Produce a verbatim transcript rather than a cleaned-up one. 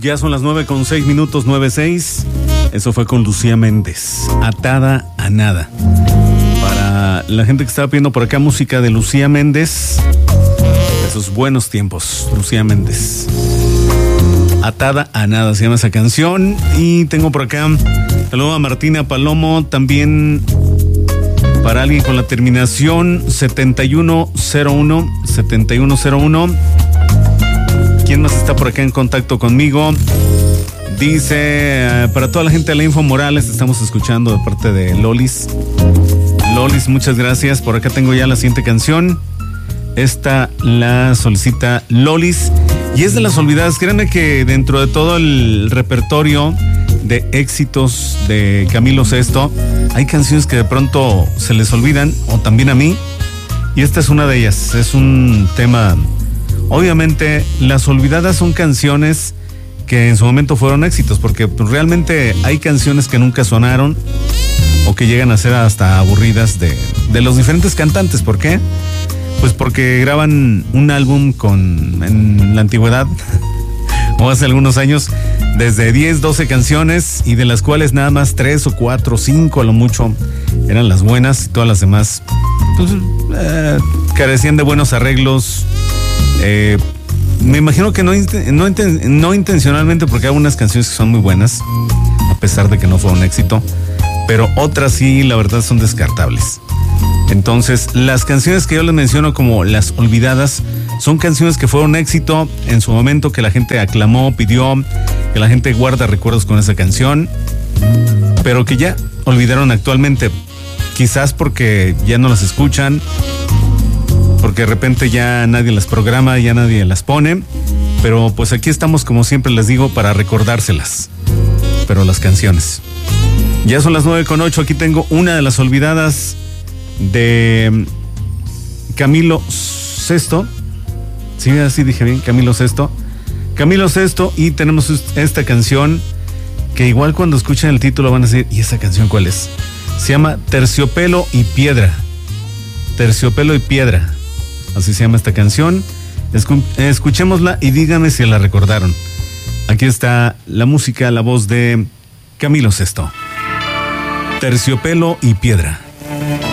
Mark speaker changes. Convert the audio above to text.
Speaker 1: Ya son las nueve con seis minutos, nueve seis. Eso fue con Lucía Méndez, Atada a Nada. Para la gente que estaba pidiendo por acá música de Lucía Méndez, de esos buenos tiempos, Lucía Méndez. Atada a Nada se llama esa canción. Y tengo por acá, saludo a Martina Palomo, también para alguien con la terminación setenta y uno cero uno, setenta y uno cero uno. ¿Quién más está por acá en contacto conmigo? Dice, uh, para toda la gente de la Info Morales, estamos escuchando de parte de Lolis. Lolis, muchas gracias. Por acá tengo ya la siguiente canción. Esta la solicita Lolis y es de las olvidadas. Créanme que dentro de todo el repertorio de éxitos de Camilo Sesto, hay canciones que de pronto se les olvidan, o también a mí, y esta es una de ellas. Es un tema... Obviamente, las olvidadas son canciones que en su momento fueron éxitos, porque realmente hay canciones que nunca sonaron o que llegan a ser hasta aburridas de, de los diferentes cantantes. ¿Por qué? Pues porque graban un álbum con en la antigüedad o hace algunos años desde diez, doce canciones, y de las cuales nada más tres o cuatro o cinco a lo mucho eran las buenas, y todas las demás pues, eh, carecían de buenos arreglos. Eh, me imagino que no, no, no intencionalmente, porque hay unas canciones que son muy buenas, a pesar de que no fue un éxito, pero otras sí, la verdad, son descartables. Entonces, las canciones que yo les menciono como las olvidadas son canciones que fueron éxito en su momento, que la gente aclamó, pidió, que la gente guarda recuerdos con esa canción, pero que ya olvidaron actualmente, quizás porque ya no las escuchan, porque de repente ya nadie las programa, ya nadie las pone, pero pues aquí estamos, como siempre les digo, para recordárselas, pero las canciones. Ya son las nueve con ocho, aquí tengo una de las olvidadas de Camilo Sesto, sí, así dije bien, Camilo Sesto, Camilo Sesto, y tenemos esta canción que igual cuando escuchen el título van a decir, ¿y esa canción cuál es? Se llama Terciopelo y Piedra, Terciopelo y Piedra. Así se llama esta canción. Escu- escuchémosla y díganme si la recordaron. Aquí está la música, la voz de Camilo Sesto. Terciopelo y Piedra.